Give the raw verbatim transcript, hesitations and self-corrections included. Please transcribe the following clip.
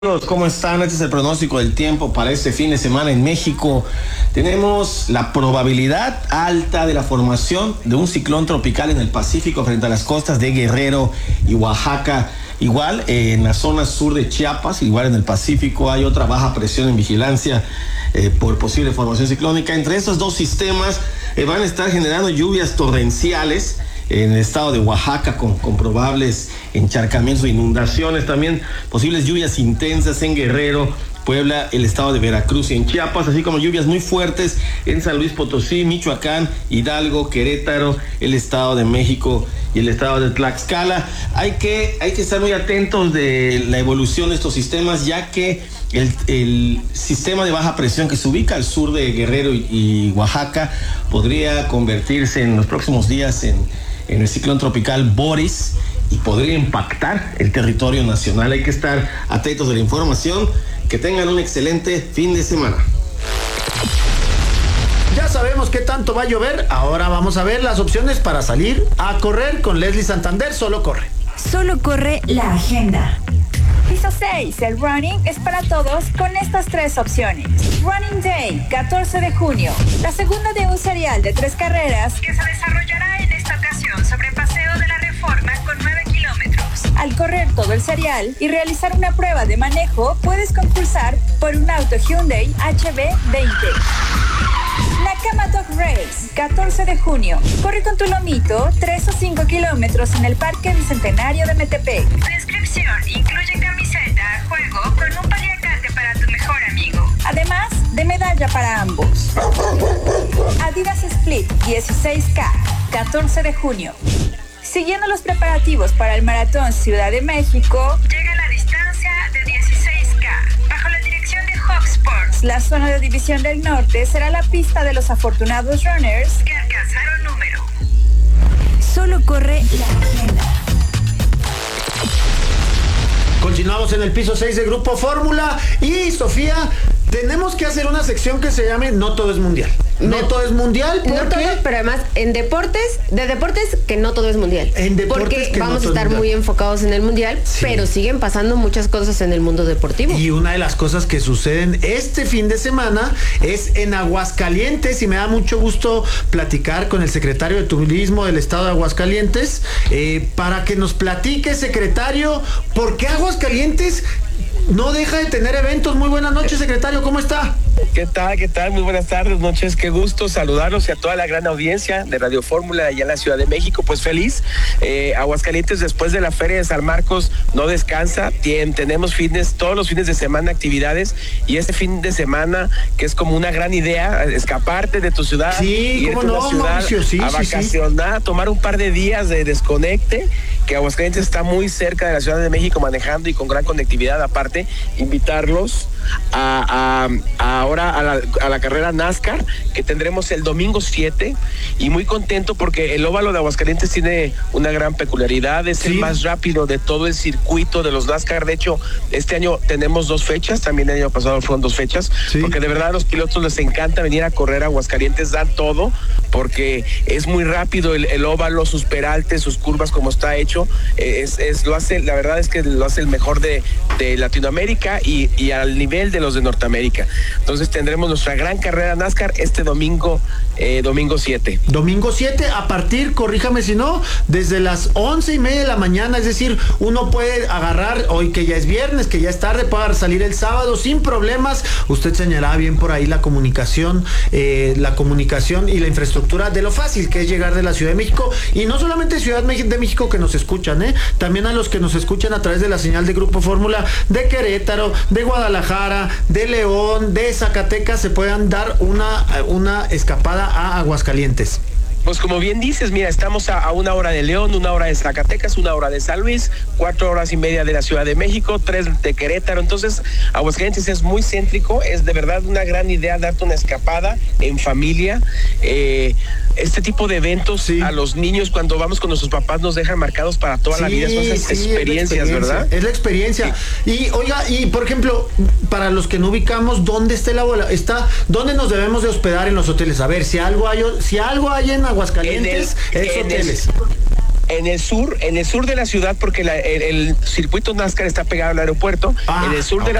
Amigos, ¿cómo están? Este es el pronóstico del tiempo para este fin de semana en México. Tenemos la probabilidad alta de la formación de un ciclón tropical en el Pacífico frente a las costas de Guerrero y Oaxaca. Igual eh, en la zona sur de Chiapas, igual en el Pacífico, hay otra baja presión en vigilancia eh, por posible formación ciclónica. Entre estos dos sistemas eh, van a estar generando lluvias torrenciales en el estado de Oaxaca con, con probables encharcamientos e inundaciones, también posibles lluvias intensas en Guerrero, Puebla, el estado de Veracruz y en Chiapas, así como lluvias muy fuertes en San Luis Potosí, Michoacán, Hidalgo, Querétaro, el estado de México y el estado de Tlaxcala. Hay que, hay que estar muy atentos de la evolución de estos sistemas, ya que el, el sistema de baja presión que se ubica al sur de Guerrero y, y Oaxaca podría convertirse en los próximos días en en el ciclón tropical Boris y podría impactar el territorio nacional. Hay que estar atentos de la información. Que tengan un excelente fin de semana. Ya sabemos qué tanto va a llover. Ahora vamos a ver las opciones para salir a correr con Leslie Santander. Solo corre. Solo corre la agenda. Piso seis, el running es para todos con estas tres opciones. Running Day, catorce de junio. La segunda de un serial de tres carreras que se desarrollará en esta ocasión sobre Paseo de la Reforma con nueve kilómetros. Al correr todo el serial y realizar una prueba de manejo, puedes concursar por un auto Hyundai H B veinte. Nakama Dog Race, catorce de junio. Corre con tu lomito tres o cinco kilómetros en el Parque Bicentenario de Metepec. La inscripción incluye camiseta, juego con un paliacate para tu mejor amigo, además de medalla para ambos. Adidas Split dieciséis K, catorce de junio. Siguiendo los preparativos para el Maratón Ciudad de México, llega la distancia de dieciséis K. Bajo la dirección de Hawk Sports, la zona de División del Norte será la pista de los afortunados runners que alcanzaron número. Solo corre la agenda. Continuamos en el piso seis de Grupo Fórmula. Y Sofía, tenemos que hacer una sección que se llame No Todo es Mundial. No Me, todo es mundial, ¿por no qué? todo, pero además en deportes, de deportes que no todo es mundial. En deportes porque que vamos no a estar muy enfocados en el mundial, sí, pero siguen pasando muchas cosas en el mundo deportivo. Y una de las cosas que suceden este fin de semana es en Aguascalientes, y me da mucho gusto platicar con el secretario de Turismo del estado de Aguascalientes, eh, para que nos platique, secretario, ¿por qué Aguascalientes no deja de tener eventos? Muy buenas noches, secretario, ¿cómo está? ¿Qué tal? ¿Qué tal? Muy buenas tardes, noches, qué gusto saludarlos y a toda la gran audiencia de Radio Fórmula allá en la Ciudad de México. Pues feliz, eh, Aguascalientes después de la Feria de San Marcos no descansa, Tien, tenemos fines, todos los fines de semana actividades, y este fin de semana que es como una gran idea, escaparte de tu ciudad, sí, irte cómo a no, una ciudad Mauricio, sí, a sí, vacacionar, sí. Tomar un par de días de desconecte, que Aguascalientes está muy cerca de la Ciudad de México manejando y con gran conectividad. Aparte, invitarlos a, a, a ahora a la, a la carrera NASCAR que tendremos el domingo siete, y muy contento porque el óvalo de Aguascalientes tiene una gran peculiaridad, es sí. el más rápido de todo el circuito de los NASCAR. De hecho, este año tenemos dos fechas, también el año pasado fueron dos fechas, sí. porque de verdad a los pilotos les encanta venir a correr a Aguascalientes, dan todo, porque es muy rápido el, el óvalo, sus peraltes, sus curvas, como está hecho, es, es lo hace, la verdad es que lo hace el mejor de, de Latinoamérica y, y al nivel de los de Norteamérica. Entonces tendremos nuestra gran carrera NASCAR este domingo, eh, domingo siete. Domingo siete, a partir, corríjame si no, desde las once y media de la mañana, es decir, uno puede agarrar, hoy que ya es viernes, que ya es tarde, puede salir el sábado sin problemas. Usted señalaba bien por ahí la comunicación, eh, la comunicación y la infraestructura de lo fácil que es llegar de la Ciudad de México, y no solamente Ciudad de México que nos escuchan, eh, también a los que nos escuchan a través de la señal de Grupo Fórmula de Querétaro, de Guadalajara, de León, de Zacatecas, se puedan dar una, una escapada a Aguascalientes. Pues como bien dices, mira, estamos a, a una hora de León, una hora de Zacatecas, una hora de San Luis, cuatro horas y media de la Ciudad de México, tres de Querétaro. Entonces, Aguascalientes es muy céntrico, es de verdad una gran idea darte una escapada en familia. Eh, este tipo de eventos, sí, a los niños cuando vamos con nuestros papás nos dejan marcados para toda sí, la vida. Son esas sí, experiencias, es ¿verdad? Es la experiencia. Sí. Y oiga, y por ejemplo, para los que no ubicamos, ¿dónde está la bola? Está, ¿dónde nos debemos de hospedar en los hoteles? A ver, si algo hay, si algo hay en Aguascalientes, en el, es en hoteles. El... En el sur, en el sur de la ciudad, porque la- el, el circuito NASCAR está pegado al aeropuerto, Ah, en el sur de la